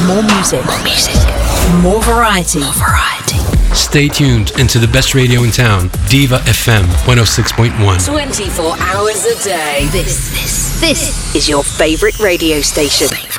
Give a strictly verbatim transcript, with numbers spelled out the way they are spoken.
More music. More music. More variety. More variety. Stay tuned into the best radio in town, Diva F M one oh six point one. twenty-four hours a day. This, this, this is your favorite radio station.